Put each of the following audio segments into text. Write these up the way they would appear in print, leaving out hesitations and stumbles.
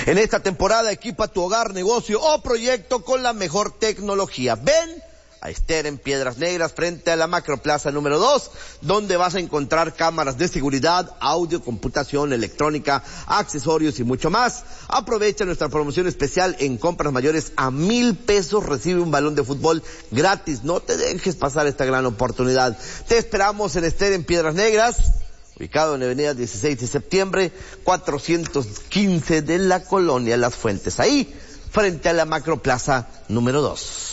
En esta temporada equipa tu hogar, negocio o proyecto con la mejor tecnología. Ven a Ester en Piedras Negras frente a la Macroplaza número 2, donde vas a encontrar cámaras de seguridad, audio, computación, electrónica, accesorios y mucho más. Aprovecha nuestra promoción especial en compras mayores a 1,000 pesos. Recibe un balón de fútbol gratis. No te dejes pasar esta gran oportunidad. Te esperamos en Ester en Piedras Negras, ubicado en avenida 16 de septiembre, 415 de la colonia Las Fuentes, ahí, frente a la Macroplaza número 2.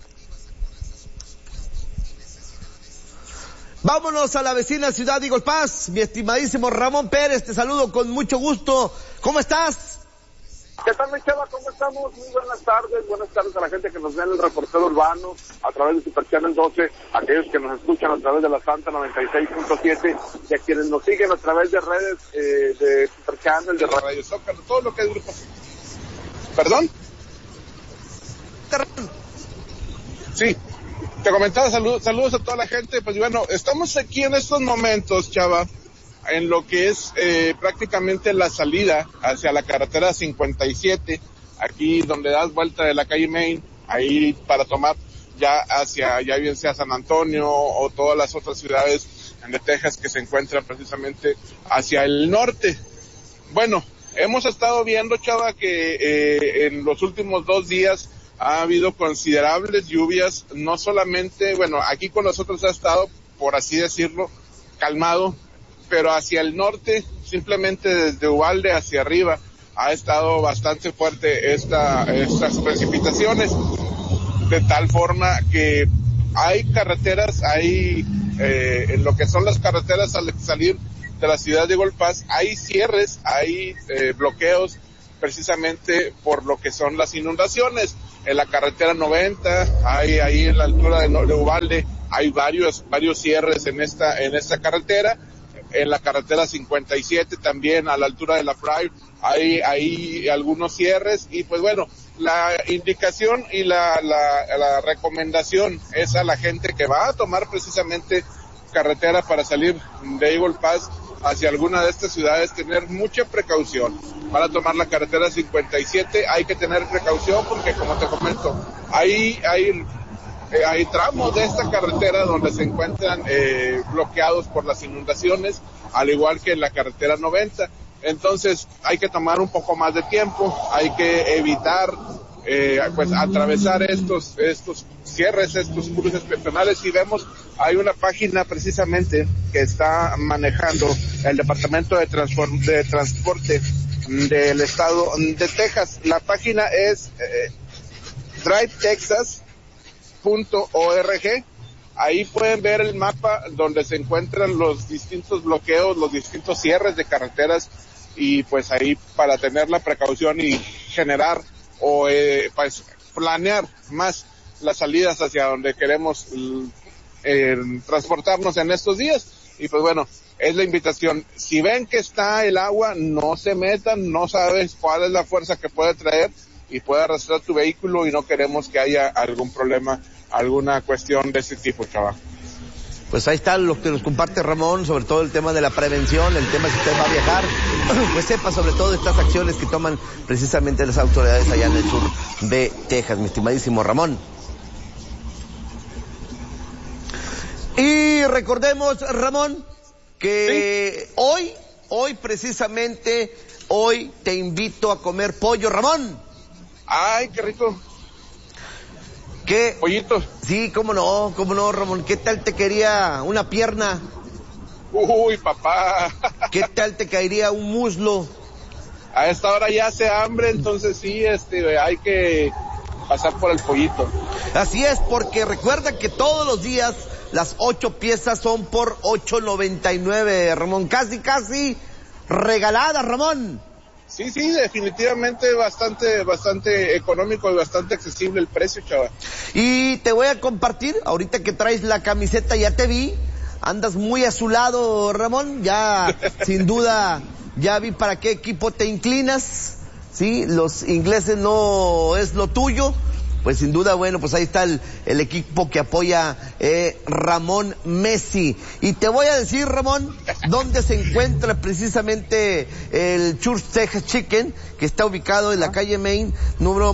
Vámonos a la vecina ciudad de Eagle Pass, mi estimadísimo Ramón Pérez, te saludo con mucho gusto. ¿Cómo estás? ¿Qué tal, mi Chava? ¿Cómo estamos? Muy buenas tardes a la gente que nos ve en el reportero urbano, a través de Super Channel 12, aquellos que nos escuchan a través de la Santa 96.7, y a quienes nos siguen a través de redes de Super Channel, de Radio Zócalo, todo lo que es grupo. ¿Perdón? Sí. Te comentaba, saludos a toda la gente. Pues bueno, estamos aquí en estos momentos, Chava, en lo que es prácticamente la salida hacia la carretera 57, aquí donde das vuelta de la calle Main, ahí para tomar ya bien sea San Antonio o todas las otras ciudades de Texas que se encuentran precisamente hacia el norte. Bueno, hemos estado viendo, Chava, que en los últimos 2 días ha habido considerables lluvias, no solamente, bueno, aquí con nosotros ha estado, por así decirlo, calmado, pero hacia el norte, simplemente desde Uvalde hacia arriba, ha estado bastante fuerte estas precipitaciones, de tal forma que hay carreteras, en lo que son las carreteras al salir de la ciudad de Eagle Pass, hay cierres, hay bloqueos, precisamente por lo que son las inundaciones. En la carretera 90, hay ahí en la altura de Uvalde, hay varios cierres en esta carretera. En la carretera 57 también, a la altura de la Fry, hay algunos cierres. Y pues bueno, la indicación y la recomendación es a la gente que va a tomar precisamente carretera para salir de Eagle Pass hacia alguna de estas ciudades, tener mucha precaución. Para tomar la carretera 57 hay que tener precaución porque, como te comento, hay tramos de esta carretera donde se encuentran bloqueados por las inundaciones, al igual que en la carretera 90. Entonces hay que tomar un poco más de tiempo, hay que evitar pues atravesar estos cierres, estos cruces peatonales. Y vemos, hay una página precisamente que está manejando el Departamento de Transporte del estado de Texas. La página es drivetexas.org. Ahí pueden ver el mapa donde se encuentran los distintos bloqueos, los distintos cierres de carreteras, y pues ahí para tener la precaución y generar o pues planear más las salidas hacia donde queremos transportarnos en estos días. Y pues bueno, es la invitación. Si ven que está el agua, no se metan, no sabes cuál es la fuerza que puede traer y puede arrastrar tu vehículo, y no queremos que haya algún problema, alguna cuestión de ese tipo, chaval. Pues ahí está lo que nos comparte Ramón, sobre todo el tema de la prevención, el tema si usted va a viajar, pues sepa sobre todo estas acciones que toman precisamente las autoridades allá en el sur de Texas, mi estimadísimo Ramón. Y recordemos, Ramón, que sí, hoy precisamente, hoy te invito a comer pollo, Ramón. Ay, qué rico. ¿Qué? Pollito. Sí, cómo no, Ramón. ¿Qué tal te quería una pierna? Uy, papá. ¿Qué tal te caería un muslo? A esta hora ya hace hambre, entonces sí, hay que pasar por el pollito. Así es, porque recuerda que todos los días las 8 piezas son por $8.99, Ramón. Casi regalada, Ramón. Sí, definitivamente bastante económico y bastante accesible el precio, chaval. Y te voy a compartir, ahorita que traes la camiseta, ya te vi, andas muy azulado, Ramón, ya sin duda, ya vi para qué equipo te inclinas, sí, los ingleses no es lo tuyo, pues sin duda, bueno, pues ahí está el equipo que apoya Ramón Messi. Y te voy a decir, Ramón, dónde se encuentra precisamente el Church Texas Chicken, que está ubicado en la calle Main, número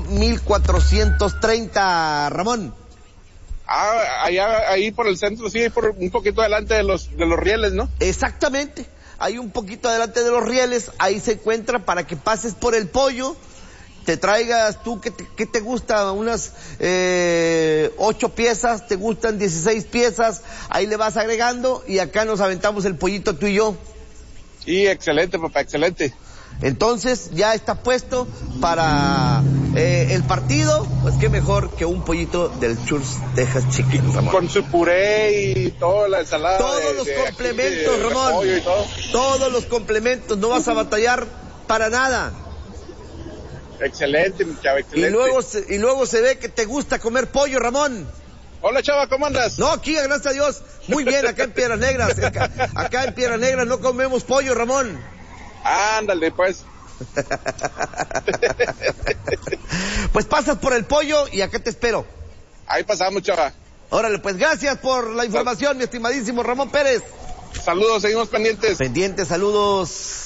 1430, Ramón. Allá, ahí por el centro, sí, por un poquito adelante de los rieles, ¿no? Exactamente, ahí un poquito adelante de los rieles, ahí se encuentra para que pases por el pollo, te traigas tú, ¿qué te gusta? Unas 8 piezas, te gustan 16 piezas, ahí le vas agregando y acá nos aventamos el pollito tú y yo. Sí, excelente, papá, excelente. Entonces ya está puesto para el partido, pues qué mejor que un pollito del Church Texas Chicken, Ramón. Con su puré y toda la ensalada. Todos los complementos, Ramón. Y todo. Todos los complementos, no vas a batallar para nada. Excelente, mi chava, excelente. Y luego se ve que te gusta comer pollo, Ramón. Hola, chava, ¿cómo andas? No, aquí, gracias a Dios, muy bien, acá en Piedras Negras. Acá en Piedras Negras no comemos pollo, Ramón. Ándale, pues. Pues pasas por el pollo y acá te espero. Ahí pasamos, chava. Órale, pues gracias por la información, mi estimadísimo Ramón Pérez. Saludos, seguimos pendientes. Pendientes, saludos.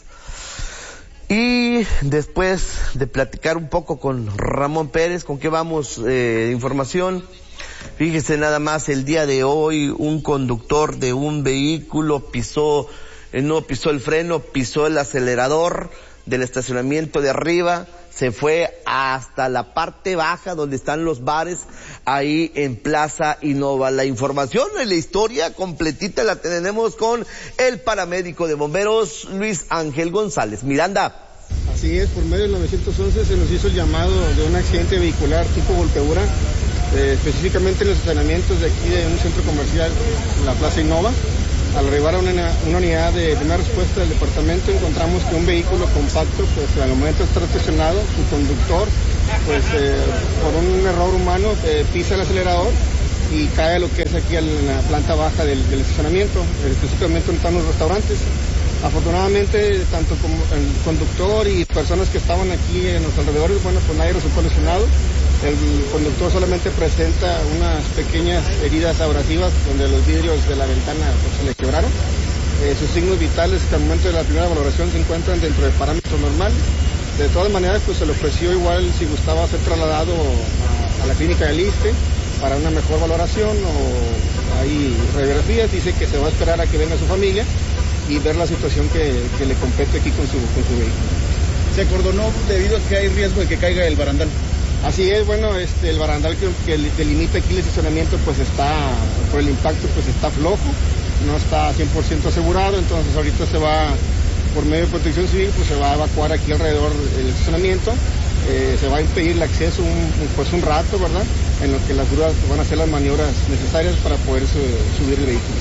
Y después de platicar un poco con Ramón Pérez, ¿con qué vamos de información? Fíjese nada más, el día de hoy un conductor de un vehículo no pisó el freno, pisó el acelerador del estacionamiento de arriba, se fue hasta la parte baja donde están los bares, ahí en Plaza Innova. La información y la historia completita la tenemos con el paramédico de bomberos Luis Ángel González Miranda. Así es, por medio del 911 se nos hizo el llamado de un accidente vehicular tipo volteadura, específicamente en los estacionamientos de aquí de un centro comercial, la Plaza Innova. Al arribar a una unidad de primera respuesta del departamento, encontramos que un vehículo compacto, pues al momento de estar estacionado, su conductor, pues por un error humano, pisa el acelerador y cae a lo que es aquí en la planta baja del estacionamiento, específicamente donde están los restaurantes. Afortunadamente, tanto como el conductor y personas que estaban aquí en los alrededores, bueno, pues nadie resultó lesionado. El conductor solamente presenta unas pequeñas heridas abrasivas donde los vidrios de la ventana pues, se le quebraron. Sus signos vitales que al momento de la primera valoración se encuentran dentro del parámetro normal. De todas maneras, pues se le ofreció igual si gustaba ser trasladado a la clínica del ISSSTE para una mejor valoración o hay radiografías. Dice que se va a esperar a que venga su familia y ver la situación que le compete aquí con su vehículo. Se acordonó debido a que hay riesgo de que caiga el barandal. Así es, bueno, el barandal que delimita aquí el estacionamiento pues está, por el impacto pues está flojo, no está 100% asegurado, entonces ahorita se va, por medio de protección civil, pues se va a evacuar aquí alrededor del estacionamiento, se va a impedir el acceso un rato, ¿verdad? En lo que las grúas van a hacer las maniobras necesarias para poder subir el vehículo.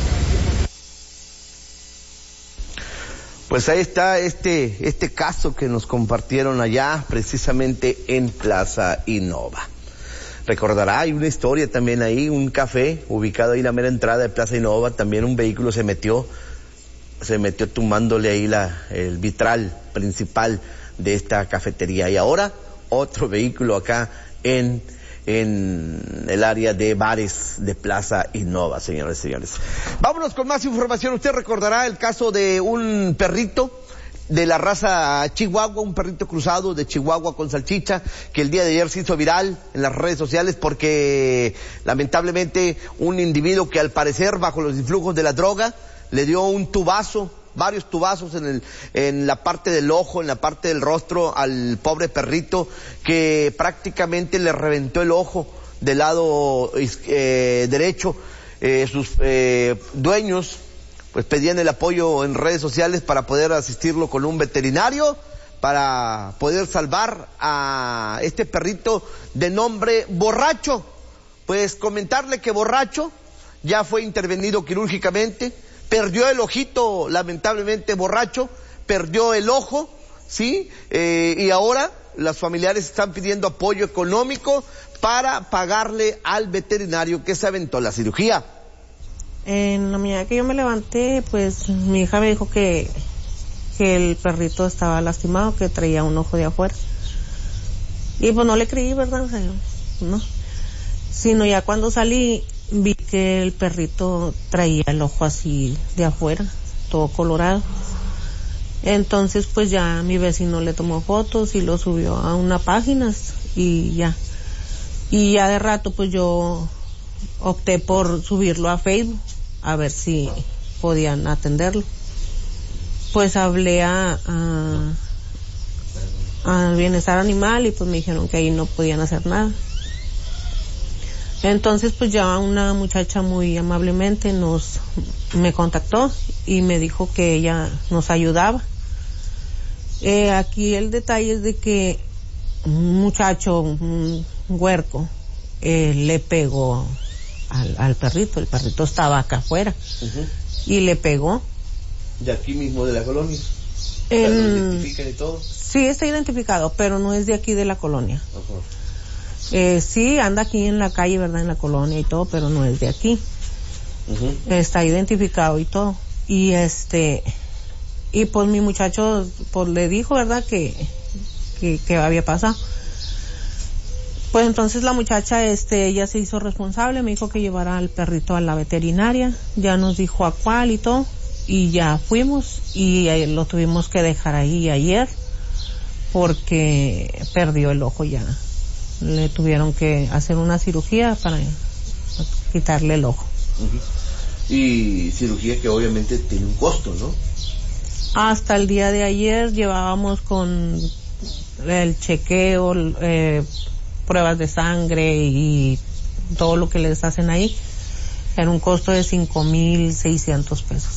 Pues ahí está este caso que nos compartieron allá, precisamente en Plaza Innova. Recordará, hay una historia también ahí, un café ubicado ahí en la mera entrada de Plaza Innova, también un vehículo se metió tumbándole ahí el vitral principal de esta cafetería. Y ahora, otro vehículo acá en el área de bares de Plaza Innova, señores y señores. Vámonos con más información. Usted recordará el caso de un perrito de la raza Chihuahua, un perrito cruzado de Chihuahua con salchicha, que el día de ayer se hizo viral en las redes sociales porque lamentablemente un individuo que al parecer bajo los influjos de la droga le dio un tubazo, varios tubazos en la parte del ojo, en la parte del rostro al pobre perrito, que prácticamente le reventó el ojo del lado derecho. Sus dueños pues pedían el apoyo en redes sociales para poder asistirlo con un veterinario, para poder salvar a este perrito de nombre Borracho. Pues comentarle que Borracho ya fue intervenido quirúrgicamente, perdió el ojito, lamentablemente Borracho, perdió el ojo, ¿sí? Y ahora los familiares están pidiendo apoyo económico para pagarle al veterinario que se aventó la cirugía. En la mañana que yo me levanté, pues mi hija me dijo que el perrito estaba lastimado, que traía un ojo de afuera. Y pues no le creí, ¿verdad? O sea, ¿no? Sino ya cuando salí vi que el perrito traía el ojo así de afuera, todo colorado. Entonces pues ya mi vecino le tomó fotos y lo subió a una página y ya de rato pues yo opté por subirlo a Facebook a ver si podían atenderlo. Pues hablé al bienestar animal y pues me dijeron que ahí no podían hacer nada. Entonces pues ya una muchacha muy amablemente me contactó y me dijo que ella nos ayudaba. Aquí el detalle es de que un muchacho, un huerco, le pegó al perrito. El perrito estaba acá afuera y le pegó. ¿De aquí mismo de la colonia? ¿Lo identifican y todo? Sí, está identificado, pero no es de aquí de la colonia. Sí, anda aquí en la calle, ¿verdad? En la colonia y todo, pero no es de aquí. Está identificado y todo. Y pues mi muchacho pues le dijo, ¿verdad? Que había pasado. Pues entonces la muchacha ella se hizo responsable, me dijo que llevara al perrito a la veterinaria, ya nos dijo a cuál y todo, y ya fuimos y lo tuvimos que dejar ahí ayer porque perdió el ojo ya. Le tuvieron que hacer una cirugía para quitarle el ojo. Y cirugía que obviamente tiene un costo, ¿no? Hasta el día de ayer llevábamos con el chequeo, pruebas de sangre y todo lo que les hacen ahí, era un costo de 5,600 pesos.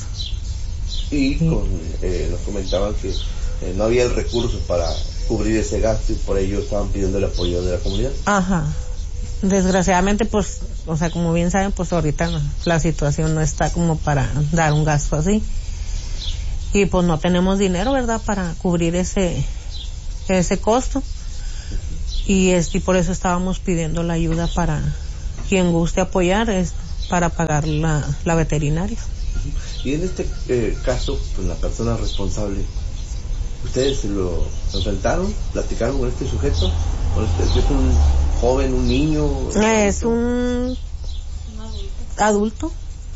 Y nos comentaban que no había el recurso para cubrir ese gasto y por ello estaban pidiendo el apoyo de la comunidad. Ajá. Desgraciadamente, pues, o sea, como bien saben, pues ahorita la situación no está como para dar un gasto así. Y pues no tenemos dinero, ¿verdad?, para cubrir ese costo. Y por eso estábamos pidiendo la ayuda para quien guste apoyar, para pagar la veterinaria. Y en este caso, pues la persona responsable, ¿ustedes lo enfrentaron? ¿Platicaron con este sujeto? ¿Es un joven, un niño? Es un adulto.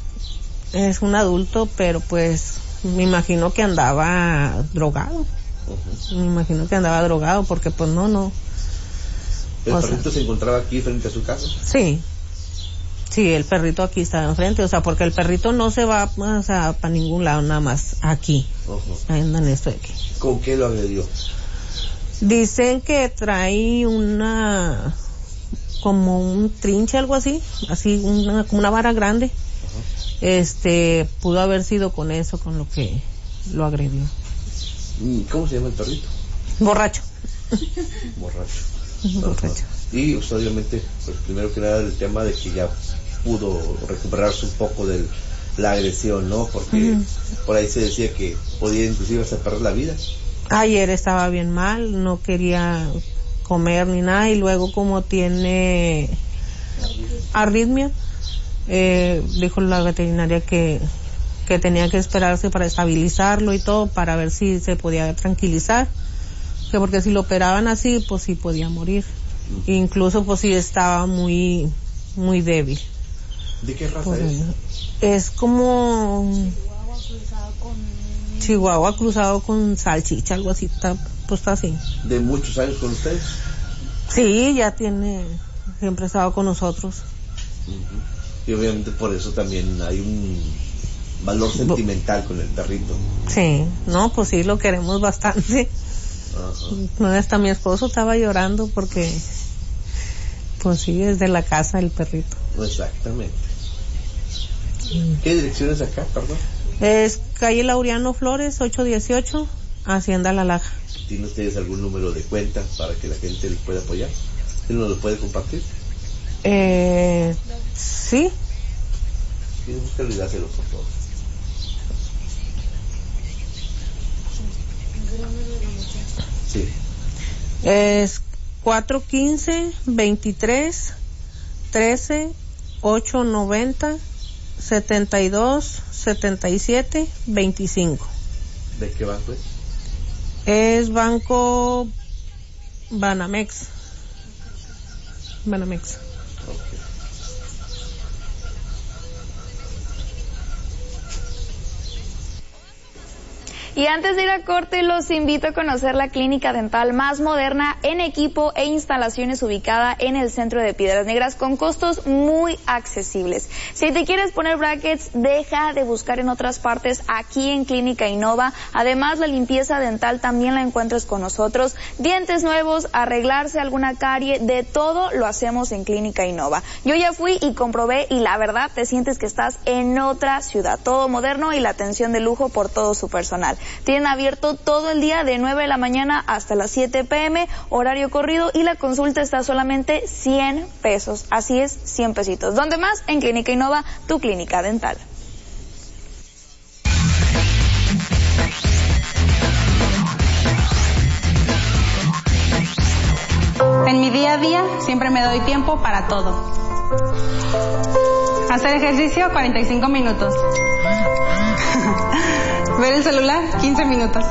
Es un adulto, pero pues me imagino que andaba drogado. Me imagino que andaba drogado porque pues no. ¿El perrito se encontraba aquí frente a su casa? Sí, el perrito aquí estaba enfrente, o sea, porque el perrito no se va, o sea, para ningún lado, nada más aquí. Andan esto de aquí. ¿Con qué lo agredió? Dicen que trae como un trinche, algo así como una vara grande. Pudo haber sido con eso, con lo que lo agredió. ¿Cómo se llama el perrito? Borracho. Borracho. Y pues, obviamente, pues primero que nada el tema de que ya pudo recuperarse un poco de la agresión, ¿no? Porque por ahí se decía que podía inclusive hacer perder la vida. Ayer estaba bien mal, no quería comer ni nada, y luego como tiene arritmia, dijo la veterinaria que tenía que esperarse para estabilizarlo y todo, para ver si se podía tranquilizar, que porque si lo operaban así, pues sí podía morir. Incluso pues sí estaba muy muy débil. ¿De qué raza pues, es como Chihuahua cruzado con salchicha, algo así, está así. ¿De muchos años con ustedes? Sí, siempre ha estado con nosotros. Y obviamente por eso también hay un valor sentimental con el perrito. Sí, no, pues sí, lo queremos bastante. No, hasta mi esposo estaba llorando porque pues sí, es de la casa el perrito. Exactamente. ¿Qué dirección es acá, perdón? Es calle Laureano Flores, 818, Hacienda La Laja. ¿Tienen ustedes algún número de cuenta para que la gente les pueda apoyar? ¿Quién nos lo puede compartir? Sí. Tienes que olvidárselo, por favor. Sí. Es 415-23-13-890-72-77-25. ¿De qué banco es? Es Banco Banamex. Banamex. Y antes de ir a corte, los invito a conocer la clínica dental más moderna en equipo e instalaciones ubicada en el centro de Piedras Negras con costos muy accesibles. Si te quieres poner brackets, deja de buscar en otras partes, aquí en Clínica Innova. Además, la limpieza dental también la encuentras con nosotros. Dientes nuevos, arreglarse alguna carie, de todo lo hacemos en Clínica Innova. Yo ya fui y comprobé y la verdad te sientes que estás en otra ciudad. Todo moderno y la atención de lujo por todo su personal. Tienen abierto todo el día de 9 de la mañana hasta las 7 p.m, horario corrido, y la consulta está solamente 100 pesos. Así es, 100 pesitos. ¿Dónde más? En Clínica Innova, tu clínica dental. En mi día a día siempre me doy tiempo para todo. Hacer ejercicio 45 minutos. Ver el celular 15 minutos.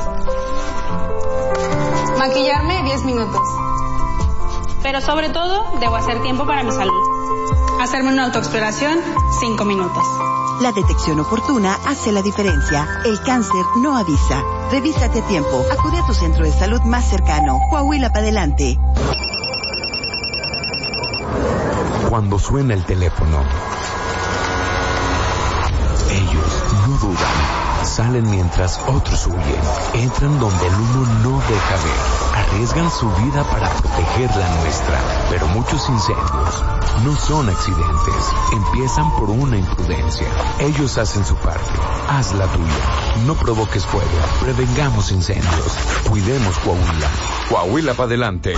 Maquillarme 10 minutos. Pero sobre todo debo hacer tiempo para mi salud. Hacerme una autoexploración 5 minutos. La detección oportuna hace la diferencia. El cáncer no avisa. Revísate a tiempo. Acude a tu centro de salud más cercano. Coahuila para adelante. Cuando suena el teléfono, ellos no dudan. Salen mientras otros huyen. Entran donde el humo no deja ver. Arriesgan su vida para proteger la nuestra. Pero muchos incendios no son accidentes. Empiezan por una imprudencia. Ellos hacen su parte. Haz la tuya. No provoques fuego. Prevengamos incendios. Cuidemos Coahuila. Coahuila para adelante.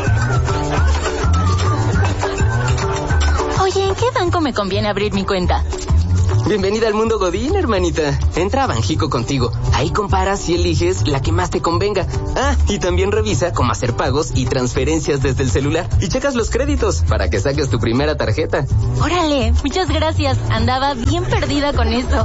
Oye, ¿en qué banco me conviene abrir mi cuenta? Bienvenida al mundo Godín, hermanita. Entra a Banjico Contigo. Ahí comparas y eliges la que más te convenga. Ah, y también revisa cómo hacer pagos y transferencias desde el celular. Y checas los créditos para que saques tu primera tarjeta. Órale, muchas gracias. Andaba bien perdida con eso.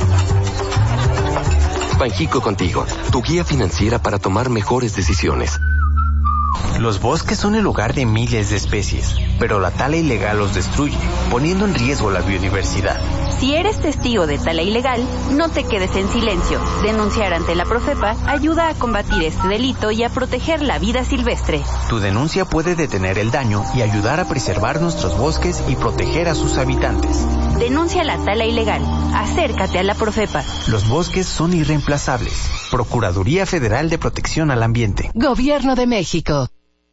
Banjico Contigo, tu guía financiera para tomar mejores decisiones. Los bosques son el hogar de miles de especies, pero la tala ilegal los destruye, poniendo en riesgo la biodiversidad. Si eres testigo de tala ilegal, no te quedes en silencio. Denunciar ante la Profepa ayuda a combatir este delito y a proteger la vida silvestre. Tu denuncia puede detener el daño y ayudar a preservar nuestros bosques y proteger a sus habitantes. Denuncia la tala ilegal. Acércate a la Profepa. Los bosques son irreemplazables. Procuraduría Federal de Protección al Ambiente. Gobierno de México.